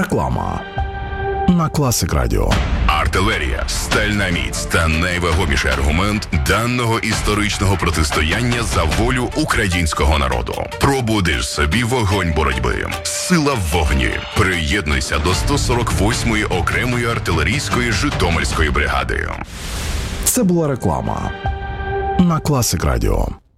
Реклама на Класик Радіо. Артилерія, стальна міць та найвагоміший аргумент даного історичного протистояння за волю українського народу. Пробудиш собі вогонь боротьби. Сила в вогні. Приєднуйся до 148-ї окремої артилерійської Житомирської бригади. Це була реклама на Класик Радіо.